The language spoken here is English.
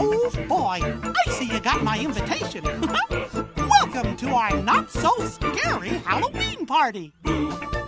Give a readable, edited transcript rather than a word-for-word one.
Oh boy, I see you got my invitation. Welcome to our not-so-scary Halloween party.